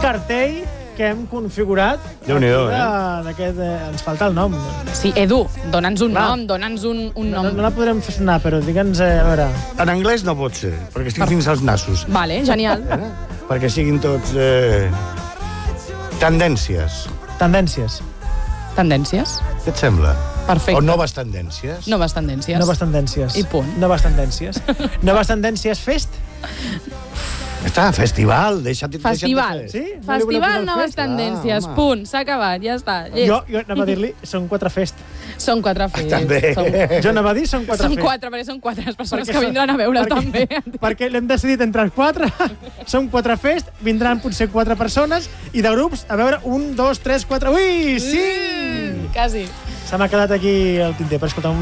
cartell que hem configurat. Déu-n'hi-do, Ens falta el nom. Sí, Edu, dona'ns un nom, dona'ns un nom. No la podrem fer sonar, però digue'ns, a veure... En anglès no pot ser, perquè estic fins als nassos. Vale, genial. Perquè siguin tots... Tendències. Tendències. Tendències? Què et sembla? Perfecte. O noves tendències? Noves tendències. Noves tendències. I punt. Noves tendències. Noves tendències fest? Està, festival, deixa't Festival. de fer. Sí? Festival, noves fest? tendències, home. punt, s'ha acabat, ja està. Jo anava a dir-li, són 4 fest. Són 4 fets. També. Jo anava a dir, són 4 Són fest. 4, perquè són 4 les persones Perquè que vindran a veure també. Perquè l'hem decidit entre els 4. Són 4 fest, vindran potser 4 persones, i de grups, a veure, 1, 2, 3, 4... Ui, 5! Quasi. Se m'ha quedat aquí el tinter, però escolta,